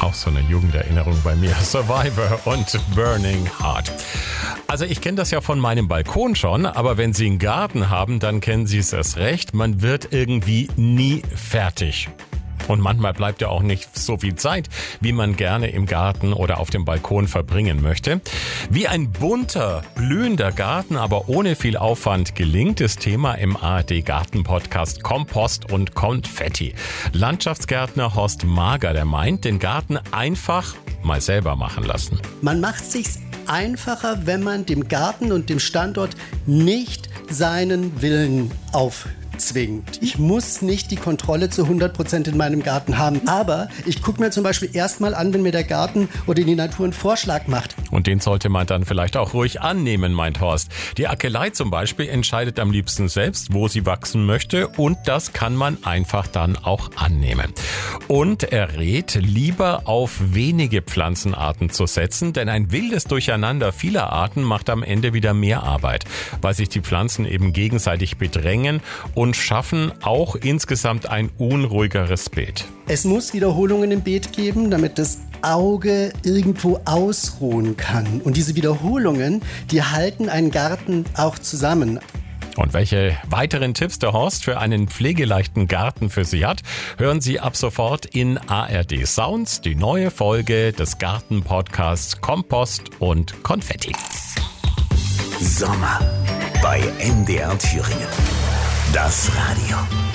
Auch so eine Jugenderinnerung bei mir. Survivor und Burning Heart. Also ich kenne das ja von meinem Balkon schon, aber wenn Sie einen Garten haben, dann kennen Sie es erst recht. Man wird irgendwie nie fertig. Und manchmal bleibt ja auch nicht so viel Zeit, wie man gerne im Garten oder auf dem Balkon verbringen möchte. Wie ein bunter, blühender Garten, aber ohne viel Aufwand gelingt, ist Thema im ARD-Garten-Podcast Kompost und Konfetti. Landschaftsgärtner Horst Mager, der meint, den Garten einfach mal selber machen lassen. Man macht sich's einfacher, wenn man dem Garten und dem Standort nicht seinen Willen aufzwingt. Ich muss nicht die Kontrolle zu 100% in meinem Garten haben, aber ich gucke mir zum Beispiel erstmal an, wenn mir der Garten oder die Natur einen Vorschlag macht. Und den sollte man dann vielleicht auch ruhig annehmen, meint Horst. Die Akelei zum Beispiel entscheidet am liebsten selbst, wo sie wachsen möchte, und das kann man einfach dann auch annehmen. Und er rät, lieber auf wenige Pflanzenarten zu setzen, denn ein wildes Durcheinander vieler Arten macht am Ende wieder mehr Arbeit, weil sich die Pflanzen eben gegenseitig bedrängen und schaffen auch insgesamt ein unruhigeres Beet. Es muss Wiederholungen im Beet geben, damit das Auge irgendwo ausruhen kann. Und diese Wiederholungen, die halten einen Garten auch zusammen. Und welche weiteren Tipps der Horst für einen pflegeleichten Garten für Sie hat, hören Sie ab sofort in ARD Sounds, die neue Folge des Garten-Podcasts Kompost und Konfetti. Sommer bei NDR Thüringen. Das Radio.